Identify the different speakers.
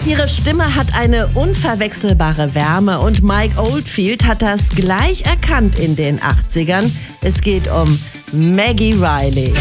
Speaker 1: Ihre Stimme hat eine unverwechselbare Wärme und Mike Oldfield hat das gleich erkannt in den 80ern. Es geht um Maggie Reilly.